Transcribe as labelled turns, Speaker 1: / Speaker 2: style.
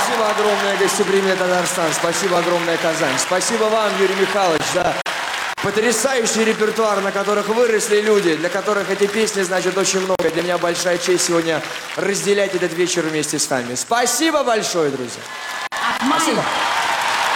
Speaker 1: Спасибо огромное, гостеприимный Татарстан. Спасибо огромное, Казань. Спасибо вам, Юрий Михайлович, за потрясающий репертуар, на которых выросли люди, для которых эти песни значат очень много. Для меня большая честь сегодня разделять этот вечер вместе с вами. Спасибо большое, друзья. Спасибо.